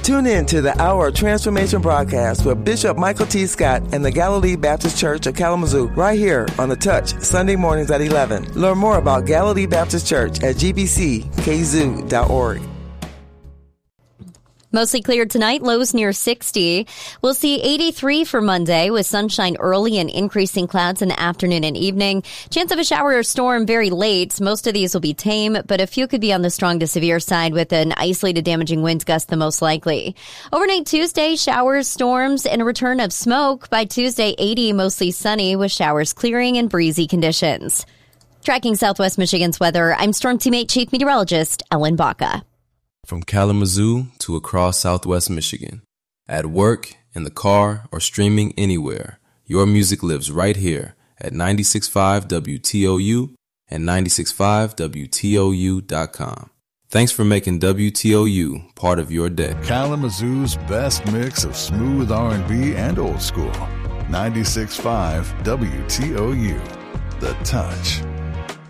Tune in to the Hour of Transformation broadcast with Bishop Michael T. Scott and the Galilee Baptist Church of Kalamazoo right here on The Touch, Sunday mornings at 11. Learn more about Galilee Baptist Church at gbckzoo.org. Mostly clear tonight, lows near 60. We'll see 83 for Monday with sunshine early and increasing clouds in the afternoon and evening. Chance of a shower or storm very late. Most of these will be tame, but a few could be on the strong to severe side with an isolated damaging wind gust the most likely. Overnight Tuesday, showers, storms, and a return of smoke. By Tuesday, 80, mostly sunny with showers clearing and breezy conditions. Tracking Southwest Michigan's weather, I'm Storm Teammate Chief Meteorologist Ellen Baca. From Kalamazoo to across Southwest Michigan, at work, in the car, or streaming anywhere, your music lives right here at 96.5 WTOU and 96.5WTOU.com. Thanks for making WTOU part of your day. Kalamazoo's best mix of smooth R&B and old school. 96.5 WTOU. The Touch.